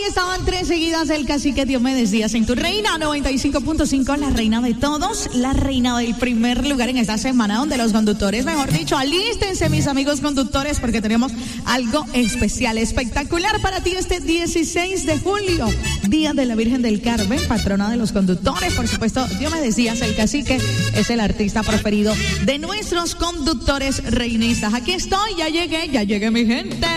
estaban 3 seguidas del Cacique Diomedes Díaz en tu Reina 95.5, la reina de todos, la reina del primer lugar en esta semana, donde los conductores, mejor dicho, alístense mis amigos conductores, porque tenemos algo especial, espectacular para ti este 16 de julio, Día de la Virgen del Carmen, patrona de los conductores. Por supuesto, Diomedes Díaz, el Cacique, es el artista preferido de nuestros conductores reinistas. Aquí estoy, ya llegué mi gente.